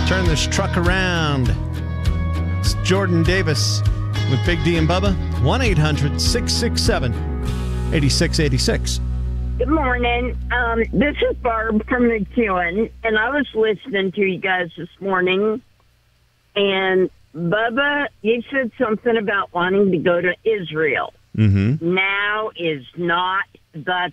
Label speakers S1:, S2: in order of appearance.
S1: Turn this truck around. It's Jordan Davis with Big D and Bubba. 1-800-667-8686.
S2: Good morning. This is Barb from McEwen, and I was listening to you guys this morning. And Bubba, you said something about wanting to go to Israel.
S1: Mm-hmm.
S2: Now is not the